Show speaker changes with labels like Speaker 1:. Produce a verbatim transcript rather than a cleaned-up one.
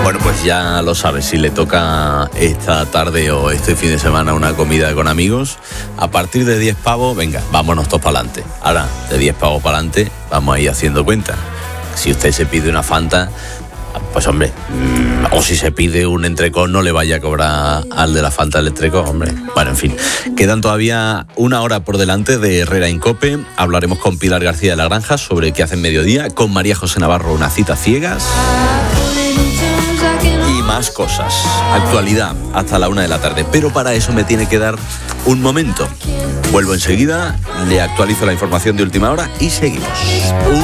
Speaker 1: Bueno, pues ya lo sabes, si le toca esta tarde o este fin de semana una comida con amigos, a partir de diez pavos, venga, vámonos todos para adelante. Ahora, de diez pavos para adelante, vamos a ir haciendo cuenta. Si usted se pide una Fanta, pues hombre, mmm, o si se pide un entrecot, no le vaya a cobrar al de la Fanta el entrecot, hombre. Bueno, en fin, quedan todavía una hora por delante de Herrera en COPE. Hablaremos con Pilar García de la Granja sobre qué hace en mediodía, con María José Navarro, una cita ciegas. Y más cosas, actualidad hasta la una de la tarde, pero para eso me tiene que dar un momento. Vuelvo enseguida, le actualizo la información de última hora y seguimos. Un